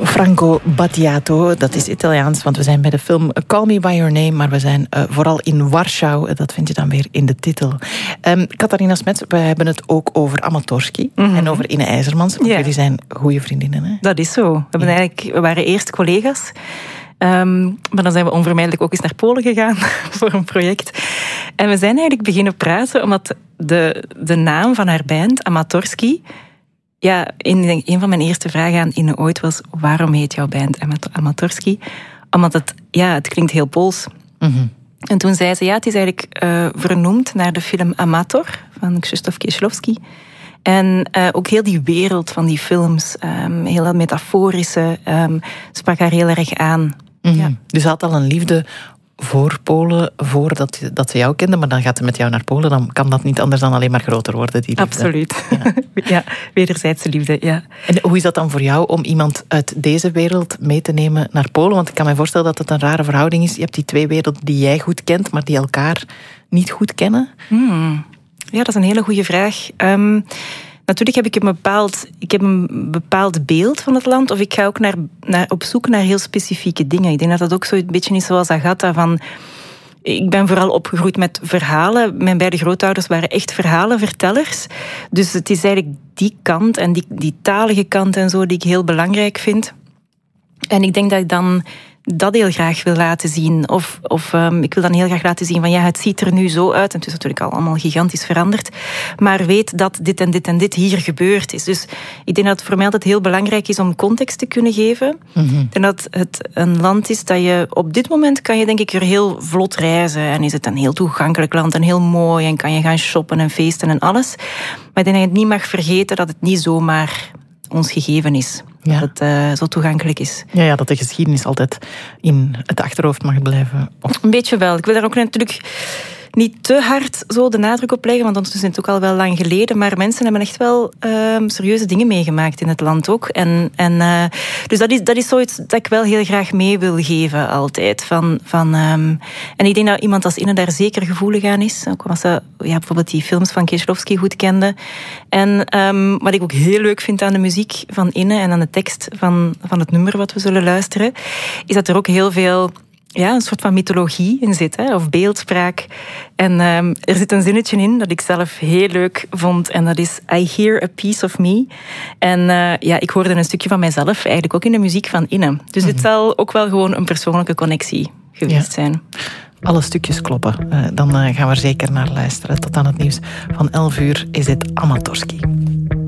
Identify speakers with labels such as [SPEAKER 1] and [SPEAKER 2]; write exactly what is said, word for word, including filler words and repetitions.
[SPEAKER 1] Franco Battiato, dat is Italiaans, want we zijn bij de film Call Me By Your Name, maar we zijn uh, vooral in Warschau, dat vind je dan weer in de titel. Um, Katarina Smets, we hebben het ook over Amatorski mm-hmm. en over Inne IJzermans, want ja. jullie zijn goede vriendinnen. Hè?
[SPEAKER 2] Dat is zo. We, hebben ja. eigenlijk, we waren eerst collega's, um, maar dan zijn we onvermijdelijk ook eens naar Polen gegaan voor een project. En we zijn eigenlijk beginnen praten, omdat de, de naam van haar band, Amatorski, ja, een, een van mijn eerste vragen aan Inne ooit was: waarom heet jouw band Amatorski? Omdat het, ja, het klinkt heel Pools. Mm-hmm. En toen zei ze, ja, het is eigenlijk uh, vernoemd naar de film Amator van Krzysztof Kieślowski. En uh, ook heel die wereld van die films, um, heel dat metaforische, um, sprak haar heel erg aan.
[SPEAKER 1] Mm-hmm. Ja. Dus ze had al een liefde voor Polen, voordat dat ze jou kende, maar dan gaat ze met jou naar Polen, dan kan dat niet anders dan alleen maar groter worden, die liefde.
[SPEAKER 2] Absoluut. Ja, ja, wederzijdse liefde, ja.
[SPEAKER 1] En hoe is dat dan voor jou om iemand uit deze wereld mee te nemen naar Polen? Want ik kan me voorstellen dat het een rare verhouding is. Je hebt die twee werelden die jij goed kent, maar die elkaar niet goed kennen.
[SPEAKER 2] Hmm. Ja, dat is een hele goede vraag. Um, Natuurlijk heb ik een bepaald, ik heb een bepaald beeld van het land, of ik ga ook naar, naar, op zoek naar heel specifieke dingen. Ik denk dat dat ook zo een beetje is zoals Agatha van... Ik ben vooral opgegroeid met verhalen. Mijn beide grootouders waren echt verhalenvertellers. Dus het is eigenlijk die kant en die, die talige kant en zo die ik heel belangrijk vind. En ik denk dat ik dan dat heel graag wil laten zien. Of, of um, ik wil dan heel graag laten zien van ja, het ziet er nu zo uit. En het is natuurlijk al allemaal gigantisch veranderd. Maar weet dat dit en dit en dit hier gebeurd is. Dus ik denk dat het voor mij altijd heel belangrijk is om context te kunnen geven. Mm-hmm. En dat het een land is dat je... Op dit moment kan je denk ik er heel vlot reizen. En is het een heel toegankelijk land en heel mooi. En kan je gaan shoppen en feesten en alles. Maar ik denk dat je het niet mag vergeten dat het niet zomaar ons gegeven is. Ja. Dat het uh, zo toegankelijk is.
[SPEAKER 1] Ja, ja, dat de geschiedenis altijd in het achterhoofd mag blijven. Of...
[SPEAKER 2] Een beetje wel. Ik wil daar ook natuurlijk niet te hard zo de nadruk op leggen, want ondertussen is het ook al wel lang geleden, maar mensen hebben echt wel uh, serieuze dingen meegemaakt in het land ook. En, en, uh, dus dat is, dat is zoiets dat ik wel heel graag mee wil geven altijd. Van, van, um, en ik denk dat iemand als Inne daar zeker gevoelig aan is. Ook omdat ze ja, bijvoorbeeld die films van Kieślowski goed kende. En um, wat ik ook heel leuk vind aan de muziek van Inne en aan de tekst van, van het nummer wat we zullen luisteren, is dat er ook heel veel... Ja, een soort van mythologie in zit, hè, of beeldspraak. En um, er zit een zinnetje in dat ik zelf heel leuk vond. En dat is, I hear a piece of me. En uh, ja, ik hoorde een stukje van mijzelf eigenlijk ook in de muziek van Inne. Dus het zal ook wel gewoon een persoonlijke connectie geweest ja. zijn.
[SPEAKER 1] Alle stukjes kloppen. Uh, dan uh, gaan we er zeker naar luisteren. Tot aan het nieuws van elf uur is dit Amatorski.